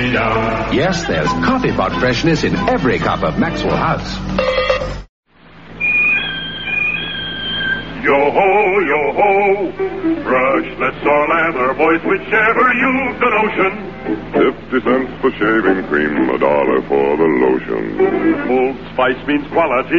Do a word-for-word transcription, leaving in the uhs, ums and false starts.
me down. Yes, there's coffee pot freshness in every cup of Maxwell House. Yo-ho, yo-ho, brushless or lather, boys, whichever you've the notion. Fifty cents for shaving cream, a dollar for the lotion. Old Spice means quality.